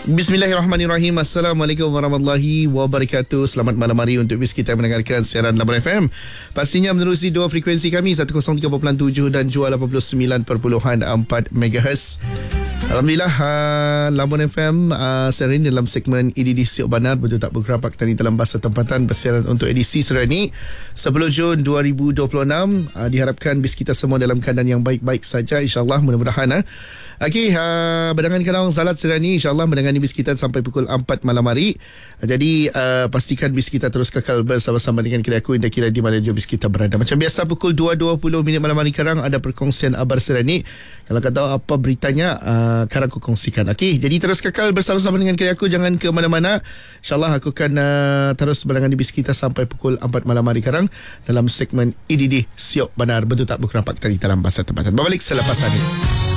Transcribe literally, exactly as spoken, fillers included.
Bismillahirrahmanirrahim. Assalamualaikum warahmatullahi wabarakatuh. Selamat malam hari untuk bis kita mendengarkan siaran Laban F M. Pastinya menerusi dua frekuensi kami, seratus tiga perpuluhan tujuh dan juga lapan puluh sembilan perpuluhan empat megahertz. Alhamdulillah, uh, Laban F M uh, siaran ini dalam segmen E D D Siok Banar betul tak bergerak tadi dalam bahasa tempatan bersiaran untuk edisi siaran ini sepuluh Jun dua ribu dua puluh enam. Uh, diharapkan bis kita semua dalam keadaan yang baik-baik saja, insyaAllah, mudah-mudahan. Uh. Okey, uh, berdengan kalawang salat siaran ini insyaAllah mendengani bis kita sampai pukul empat malam hari. Uh, jadi uh, pastikan bis kita terus kekal bersama-sama dengan kira aku indah kira di mana dia bis kita berada. Macam biasa pukul dua dua puluh minit malam hari sekarang ada perkongsian abar siaran ini. Kalau kau tahu apa beritanya, uh, sekarang aku kongsikan. Okey, jadi terus kekal bersama-sama dengan kira aku, jangan ke mana-mana. InsyaAllah aku akan uh, terus berdengan bis kita sampai pukul empat malam hari sekarang dalam segmen E D D Siok Banar betul tak berkerampak tadi dalam bahasa tempatan. Berbalik selepas ini.